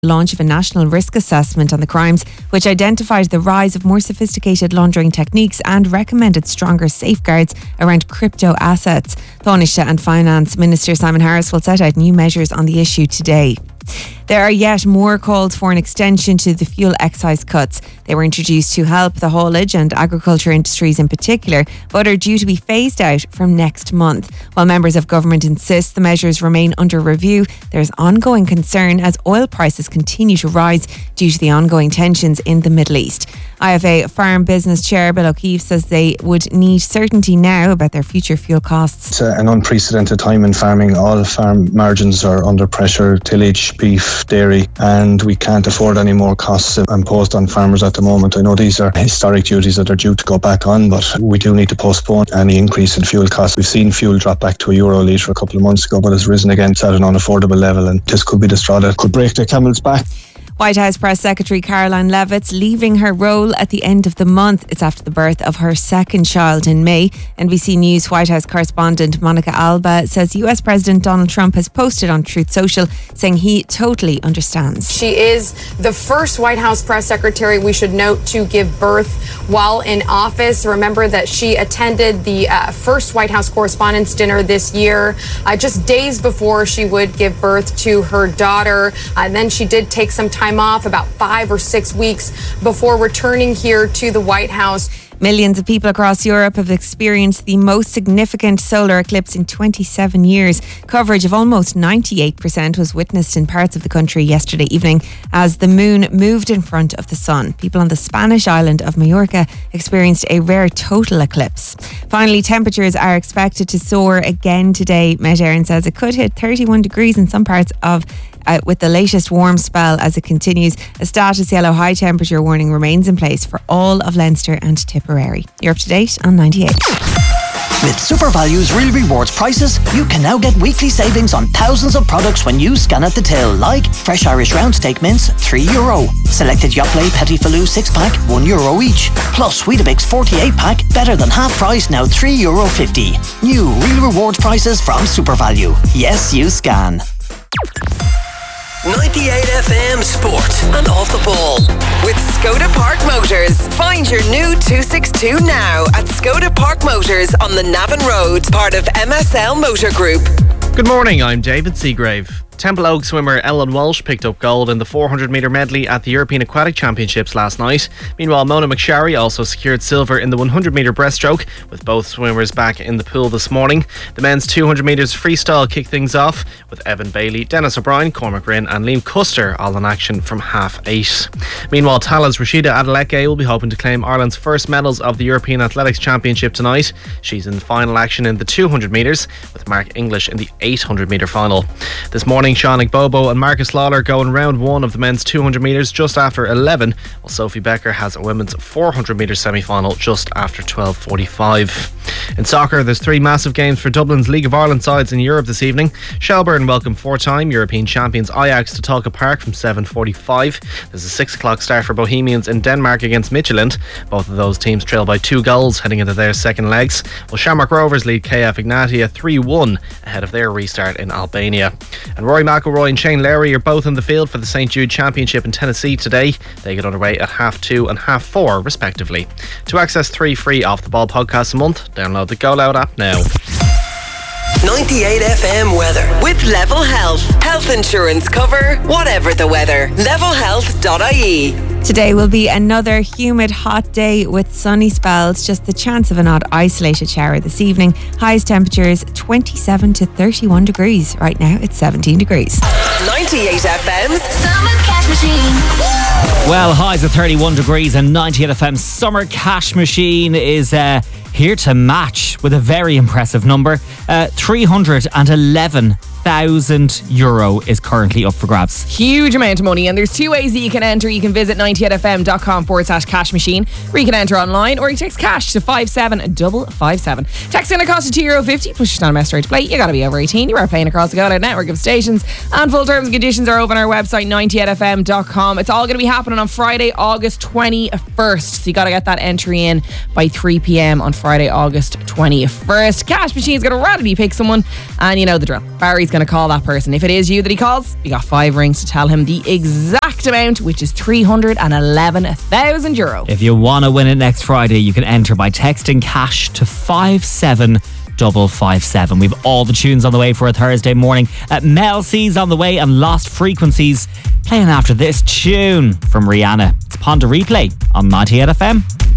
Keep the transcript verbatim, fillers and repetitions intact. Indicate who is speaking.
Speaker 1: launch of a national risk assessment on the crimes, which identified the rise of more sophisticated laundering techniques and recommended stronger safeguards around crypto assets. Taoiseach and Finance Minister Simon Harris will set out new measures on the issue today. There are yet more calls for an extension to the fuel excise cuts. They were introduced to help the haulage and agriculture industries in particular, but are due to be phased out from next month. While members of government insist the measures remain under review, there's ongoing concern as oil prices continue to rise due to the ongoing tensions in the Middle East. I F A Farm Business Chair Bill O'Keefe says they would need certainty now about their future fuel costs.
Speaker 2: It's an unprecedented time in farming. All farm margins are under pressure, tillage, beef, dairy, and we can't afford any more costs imposed on farmers at the moment. I know these are historic duties that are due to go back on, but we do need to postpone any increase in fuel costs. We've seen fuel drop back to a euro a litre a couple of months ago, but it's risen again at an unaffordable level, and this could be the straw that could break the camel's back.
Speaker 1: White House Press Secretary Caroline Leavitt's leaving her role at the end of the month. It's after the birth of her second child in May. N B C News White House correspondent Monica Alba says U S President Donald Trump has posted on Truth Social saying he totally understands.
Speaker 3: She is the first White House Press Secretary, we should note, to give birth while in office. Remember that she attended the uh, first White House Correspondents' Dinner this year, uh, just days before she would give birth to her daughter. Uh, then she did take some time off, about five or six weeks before returning here to the White House.
Speaker 1: Millions of people across Europe have experienced the most significant solar eclipse in twenty-seven years. Coverage of almost ninety-eight percent was witnessed in parts of the country yesterday evening as the moon moved in front of the sun. People on the Spanish island of Mallorca experienced a rare total eclipse. Finally, temperatures are expected to soar again today. Met Éireann says it could hit thirty-one degrees in some parts of Uh, with the latest warm spell as it continues. A status yellow high temperature warning remains in place for all of Leinster and Tipperary. You're up to date on ninety-eight.
Speaker 4: With SuperValue's Real Rewards prices, you can now get weekly savings on thousands of products when you scan at the till, like fresh Irish round steak mince, three euro. Selected Yoplait Petit Filou six pack, one euro each. Plus Weetabix forty-eight pack, better than half price, now three euro fifty. New Real Rewards prices from SuperValue. Yes, you scan.
Speaker 5: ninety-eight F M Sport and Off the Ball with Skoda Park Motors. Find your new two sixty-two now at Skoda Park Motors on the Navan Road, part of M S L Motor Group.
Speaker 6: Good morning, I'm David Seagrave. Temple Oak swimmer Ellen Walsh picked up gold in the four hundred metre medley at the European Aquatic Championships last night. Meanwhile, Mona McSharry also secured silver in the one hundred metre breaststroke, with both swimmers back in the pool this morning. The men's two hundred metres freestyle kicked things off with Evan Bailey, Dennis O'Brien, Cormac Rinn and Liam Custer all in action from half eight. Meanwhile, Tala's Rashida Adeleke will be hoping to claim Ireland's first medals of the European Athletics Championship tonight. She's in final action in the two hundred metres, with Mark English in the eight hundred metre final. This morning, Sean Bobo and Marcus Lawler go in round one of the men's two hundred metres just after eleven, while Sophie Becker has a women's four hundred metre semi-final just after twelve forty-five. In soccer, there's three massive games for Dublin's League of Ireland sides in Europe this evening. Shelbourne welcome four-time European champions Ajax to Talca Park from seven forty-five. There's a six o'clock start for Bohemians in Denmark against Midtjylland. Both of those teams trail by two goals heading into their second legs, while Shamrock Rovers lead K F Ignatia three one ahead of their restart in Albania. And Rory McIlroy and Shane Lowry are both in the field for the Saint Jude Championship in Tennessee today. They get underway at half two and half four respectively. To access three free Off the Ball podcasts a month, download the Go Loud app now.
Speaker 5: ninety-eight F M weather with Level Health. Health insurance cover, whatever the weather. level health dot I E.
Speaker 1: Today will be another humid, hot day with sunny spells. Just the chance of an odd isolated shower this evening. Highest temperatures twenty-seven to thirty-one degrees. Right now it's seventeen degrees.
Speaker 5: ninety-eight F M's
Speaker 7: Summer Cash Machine.
Speaker 8: Well, highs of thirty-one degrees and ninety-eight F M's Summer Cash Machine is uh, here to match with a very impressive number. Uh, three hundred eleven thousand euro is currently up for grabs.
Speaker 9: Huge amount of money, and there's two ways that you can enter. You can visit ninety-eight F M dot com forward slash cash machine, where you can enter online, or you text cash to five seven five five seven. Text going to cost you two euro fifty, plus you're not a mess to play. You got to be over eighteen. You are playing across the Go Loud network of stations, and full terms and conditions are over on our website ninety-eight F M dot com. It's all going to be happening on Friday, August twenty-first, so you got to get that entry in by three p.m. on Friday, August twenty-first. Cash Machine's going to randomly pick someone, and you know the drill. Barry's he's going to call that person. If it is you that he calls, you got five rings to tell him the exact amount, which is three hundred eleven thousand euro.
Speaker 8: If you want to win it next Friday, you can enter by texting cash to five seven double five seven. We've all the tunes on the way for a Thursday morning. At Mel C's on the way and Lost Frequencies playing after this tune from Rihanna. It's Ponder Replay on ninety-eight F M.